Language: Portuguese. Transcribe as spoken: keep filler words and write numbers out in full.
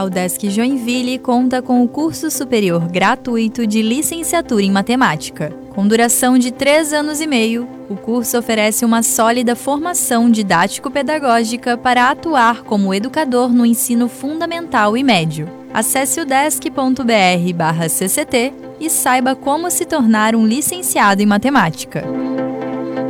A UDESC Joinville conta com o curso superior gratuito de licenciatura em matemática. Com duração de três anos e meio, o curso oferece uma sólida formação didático-pedagógica para atuar como educador no ensino fundamental e médio. Acesse udesc ponto br barra cct e saiba como se tornar um licenciado em matemática.